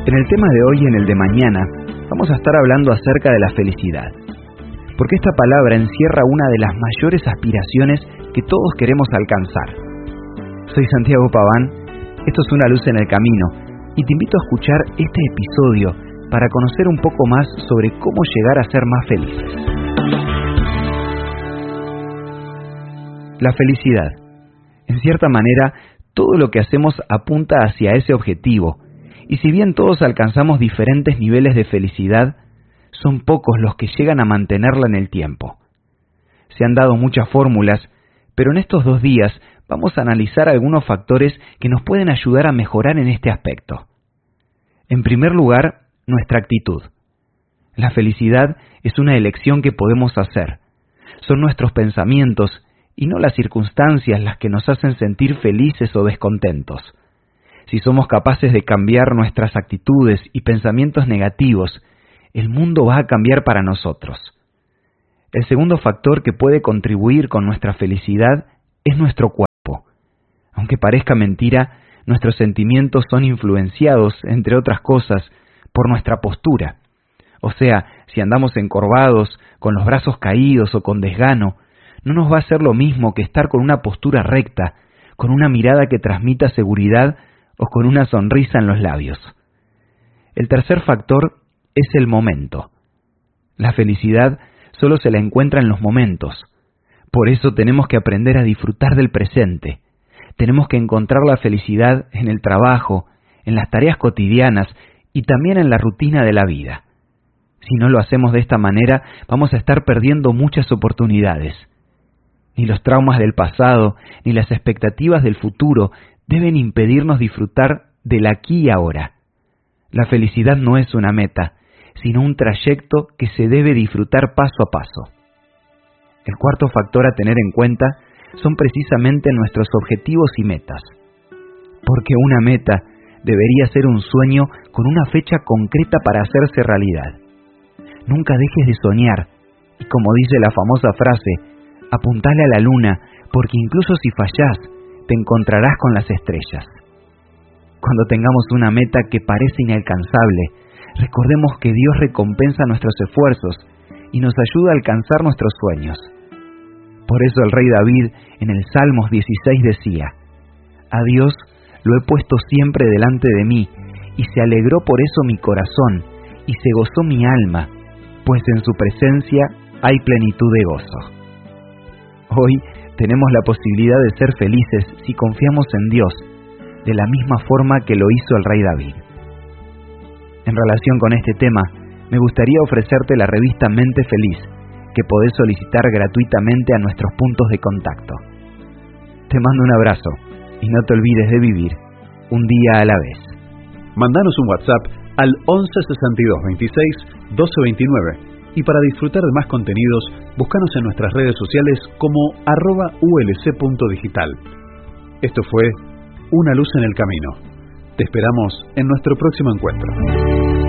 En el tema de hoy y en el de mañana, vamos a estar hablando acerca de la felicidad. Porque esta palabra encierra una de las mayores aspiraciones que todos queremos alcanzar. Soy Santiago Paván, esto es Una Luz en el Camino, y te invito a escuchar este episodio para conocer un poco más sobre cómo llegar a ser más felices. La felicidad. En cierta manera, todo lo que hacemos apunta hacia ese objetivo, y si bien todos alcanzamos diferentes niveles de felicidad, son pocos los que llegan a mantenerla en el tiempo. Se han dado muchas fórmulas, pero en estos 2 días vamos a analizar algunos factores que nos pueden ayudar a mejorar en este aspecto. En primer lugar, nuestra actitud. La felicidad es una elección que podemos hacer. Son nuestros pensamientos y no las circunstancias las que nos hacen sentir felices o descontentos. Si somos capaces de cambiar nuestras actitudes y pensamientos negativos, el mundo va a cambiar para nosotros. El segundo factor que puede contribuir con nuestra felicidad es nuestro cuerpo. Aunque parezca mentira, nuestros sentimientos son influenciados, entre otras cosas, por nuestra postura. O sea, si andamos encorvados, con los brazos caídos o con desgano, no nos va a ser lo mismo que estar con una postura recta, con una mirada que transmita seguridad o con una sonrisa en los labios. El tercer factor es el momento. La felicidad solo se la encuentra en los momentos. Por eso tenemos que aprender a disfrutar del presente. Tenemos que encontrar la felicidad en el trabajo, en las tareas cotidianas y también en la rutina de la vida. Si no lo hacemos de esta manera, vamos a estar perdiendo muchas oportunidades. Ni los traumas del pasado, ni las expectativas del futuro deben impedirnos disfrutar del aquí y ahora. La felicidad no es una meta, sino un trayecto que se debe disfrutar paso a paso. El cuarto factor a tener en cuenta son precisamente nuestros objetivos y metas. Porque una meta debería ser un sueño con una fecha concreta para hacerse realidad. Nunca dejes de soñar, y como dice la famosa frase, apuntale a la luna, porque incluso si fallás, te encontrarás con las estrellas. Cuando tengamos una meta que parece inalcanzable, recordemos que Dios recompensa nuestros esfuerzos y nos ayuda a alcanzar nuestros sueños. Por eso el rey David en el Salmos 16 decía: a Dios lo he puesto siempre delante de mí, y se alegró por eso mi corazón, y se gozó mi alma, pues en su presencia hay plenitud de gozo. Hoy tenemos la posibilidad de ser felices si confiamos en Dios, de la misma forma que lo hizo el rey David. En relación con este tema, me gustaría ofrecerte la revista Mente Feliz, que podés solicitar gratuitamente a nuestros puntos de contacto. Te mando un abrazo y no te olvides de vivir un día a la vez. Mandanos un WhatsApp al 11 62 26 12 29 y para disfrutar de más contenidos, búscanos en nuestras redes sociales como @ulc.digital. Esto fue Una Luz en el Camino. Te esperamos en nuestro próximo encuentro.